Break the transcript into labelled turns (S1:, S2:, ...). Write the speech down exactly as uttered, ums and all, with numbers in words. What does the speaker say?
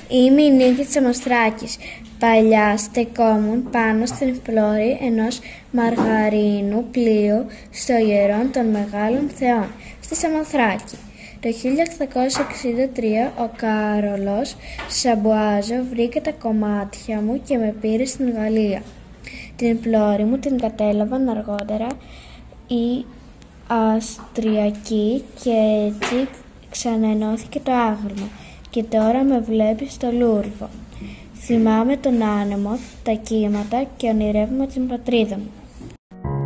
S1: Είμαι η Νίκη Τσαμοστράκης. Παλιά στεκόμουν πάνω στην πλώρη ενός μαργαρίνου πλοίου στο ιερόν των Μεγάλων Θεών, στη Σαμοθράκη. Το χίλια οκτακόσια εξήντα τρία ο Κάρολος Σαμπουάζο βρήκε τα κομμάτια μου και με πήρε στην Γαλλία. Την πλώρη μου την κατέλαβαν αργότερα οι Αυστριακοί και έτσι ξαναενώθηκε το άγαλμα και τώρα με βλέπεις στο Λούρβο. Θυμάμαι τον άνεμο, τα κύματα και ονειρεύομαι την πατρίδα μου.